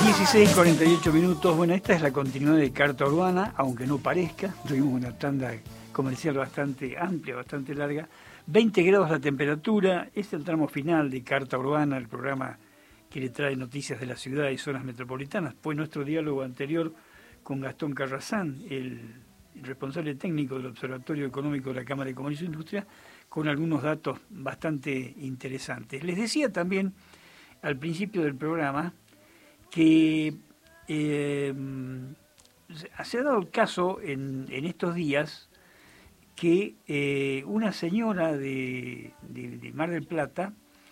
16:48. Bueno, esta es la continuidad de Carta Urbana, aunque no parezca. Tuvimos una tanda comercial bastante amplia, bastante larga. 20 grados la temperatura, es el tramo final de Carta Urbana, el programa que le trae noticias de la ciudad y zonas metropolitanas. Fue nuestro diálogo anterior con Gastón Carrazán, el responsable técnico del Observatorio Económico de la Cámara de Comercio e Industria, con algunos datos bastante interesantes. Les decía también al principio del programa que se ha dado el caso en estos días que una señora de Mar del Plata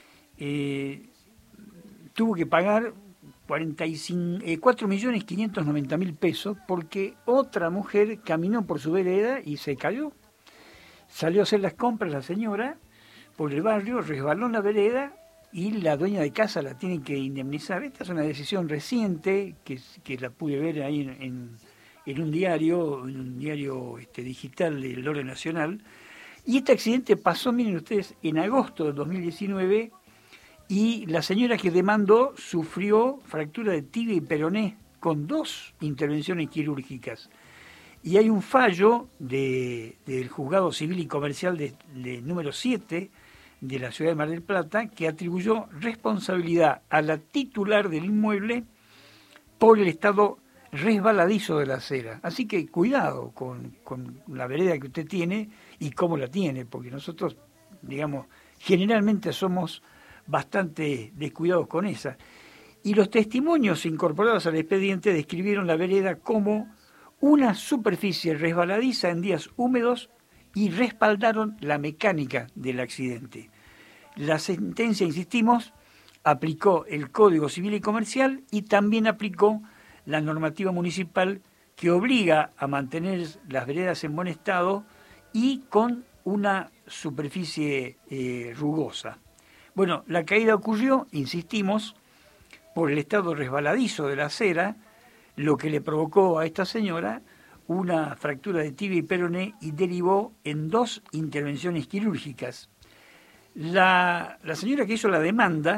tuvo que pagar 4.590.000 pesos porque otra mujer caminó por su vereda y se cayó. Salió a hacer las compras la señora por el barrio, resbaló en la vereda y la dueña de casa la tiene que indemnizar. Esta es una decisión reciente que la pude ver ahí en un diario digital del Orden Nacional. Y este accidente pasó, miren ustedes, en agosto de 2019 y la señora que demandó sufrió fractura de tibia y peroné con 2 intervenciones quirúrgicas. Y hay un fallo del Juzgado Civil y Comercial de número 7 de la ciudad de Mar del Plata que atribuyó responsabilidad a la titular del inmueble por el estado resbaladizo de la acera. Así que cuidado con la vereda que usted tiene y cómo la tiene, porque nosotros, digamos, generalmente somos bastante descuidados con esa. Y los testimonios incorporados al expediente describieron la vereda como una superficie resbaladiza en días húmedos y respaldaron la mecánica del accidente. La sentencia, insistimos, aplicó el Código Civil y Comercial y también aplicó la normativa municipal que obliga a mantener las veredas en buen estado y con una superficie rugosa. Bueno, la caída ocurrió, insistimos, por el estado resbaladizo de la acera, lo que le provocó a esta señora una fractura de tibia y peroné y derivó en 2 intervenciones quirúrgicas. La señora que hizo la demanda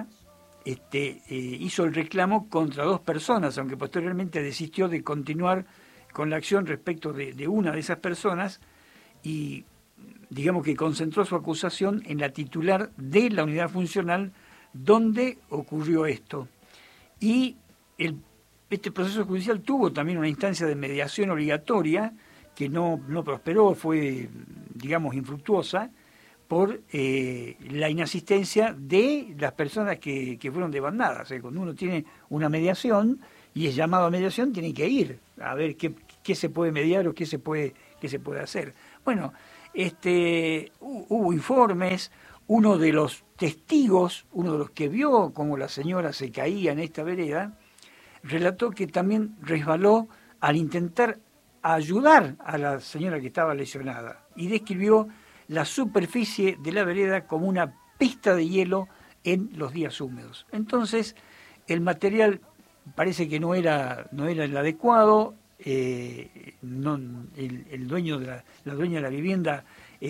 hizo el reclamo contra 2 personas, aunque posteriormente desistió de continuar con la acción respecto de una de esas personas y digamos que concentró su acusación en la titular de la unidad funcional donde ocurrió esto. Y este proceso judicial tuvo también una instancia de mediación obligatoria que no prosperó, fue, digamos, infructuosa por la inasistencia de las personas que fueron demandadas. Cuando uno tiene una mediación y es llamado a mediación, tiene que ir a ver qué se puede mediar o qué se puede hacer. Bueno, hubo informes, uno de los testigos, uno de los que vio cómo la señora se caía en esta vereda, relató que también resbaló al intentar ayudar a la señora que estaba lesionada y describió la superficie de la vereda como una pista de hielo en los días húmedos. Entonces, el material parece que no era el adecuado, el dueño la dueña de la vivienda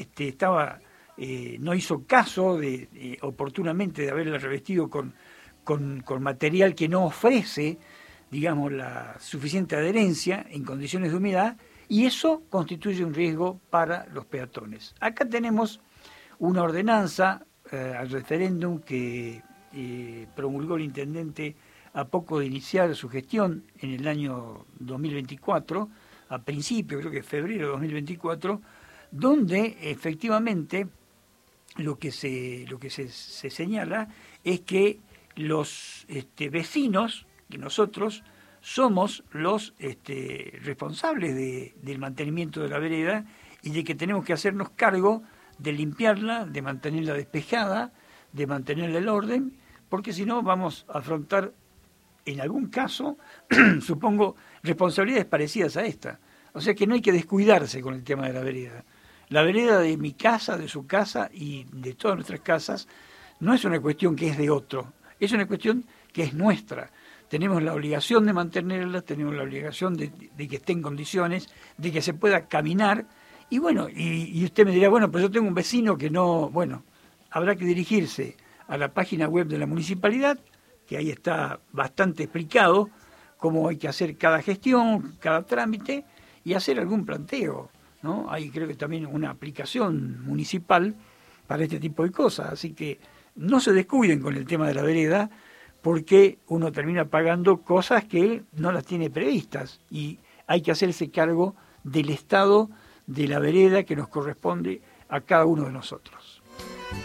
no hizo caso oportunamente de haberla revestido con material que no ofrece, digamos, la suficiente adherencia en condiciones de humedad, y eso constituye un riesgo para los peatones. Acá tenemos una ordenanza al referéndum que promulgó el intendente a poco de iniciar su gestión en el año 2024, a principio, creo que febrero de 2024, donde efectivamente lo que se señala es que los vecinos, que nosotros somos los responsables del mantenimiento de la vereda y de que tenemos que hacernos cargo de limpiarla, de mantenerla despejada, de mantenerle el orden, porque si no vamos a afrontar en algún caso, supongo, responsabilidades parecidas a esta. O sea que no hay que descuidarse con el tema de la vereda. La vereda de mi casa, de su casa y de todas nuestras casas no es una cuestión que es de otro, es una cuestión que es nuestra. Tenemos la obligación de mantenerla, tenemos la obligación de que esté en condiciones, de que se pueda caminar. Y bueno, y usted me dirá, bueno, pues yo tengo un vecino que no... Bueno, habrá que dirigirse a la página web de la municipalidad, que ahí está bastante explicado cómo hay que hacer cada gestión, cada trámite, y hacer algún planteo, ¿no? Hay creo que también una aplicación municipal para este tipo de cosas, así que no se descuiden con el tema de la vereda, porque uno termina pagando cosas que no las tiene previstas, y hay que hacerse cargo del estado de la vereda que nos corresponde a cada uno de nosotros.